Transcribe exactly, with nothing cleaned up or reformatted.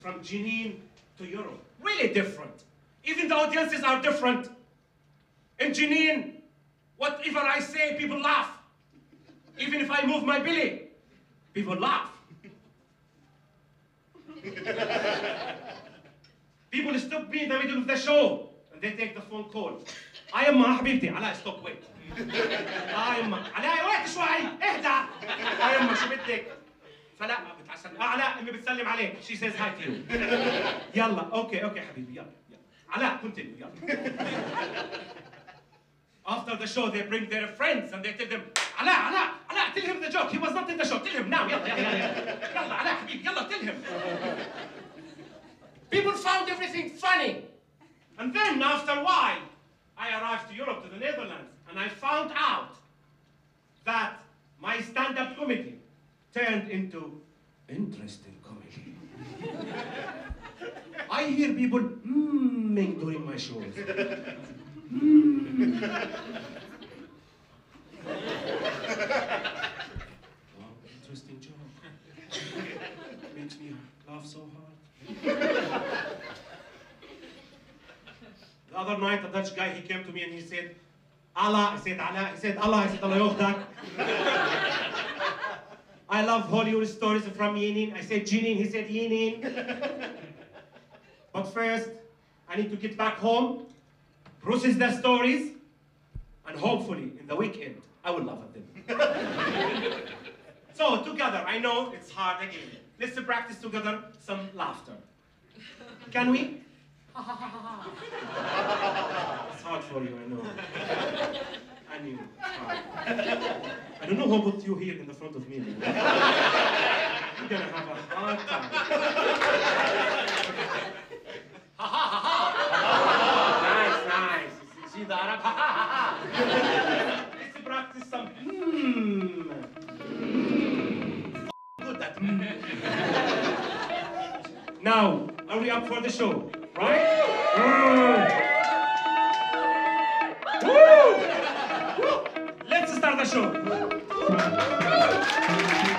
from Jenin to Europe. Really different. Even the audiences are different. In Jenin, whatever I say, people laugh. Even if I move my belly, people laugh. People stop me in the middle of the show and they take the phone call. I am حبيبتي علاء stop wait. I am علاء وقت شوي اهدى. I am شو بدك؟ فلا بتعسل علاء امي بتسلم عليك. She says hi to you. يلا اوكي اوكي حبيبي يلا يلا. علاء continue يلا. After the show they bring their friends and they tell them علاء علاء علاء tell him the joke. He was not in the show. Tell him now يلا يلا يلا. يلا علاء حبيبي يلا tell him. People found everything funny. And then, after a while, I arrived to Europe, to the Netherlands, and I found out that my stand-up comedy turned into interesting comedy. I hear people mmming during my shows. Mm. Oh, interesting joke. Makes me laugh so hard. The other night, a Dutch guy, he came to me and he said, Allah, I said, Allah, he said, Allah, I said, Allah yochdak. I love Hollywood stories from Jenin. I said, Jenin, he said, Jenin. But first, I need to get back home, process the stories, and hopefully, in the weekend, I will laugh at them. So, together, I know it's hard again. Let's practice together some laughter. Can we? It's hard for you, I know. I mean, it's hard. I don't know who put you here in the front of me. You're gonna have a hard time. Ha ha ha ha! Nice, nice. You see the Arab? Ha ha ha ha! Let's practice some. Mmm. Good that. Mm. Now, are we up for the show? Right? Mm.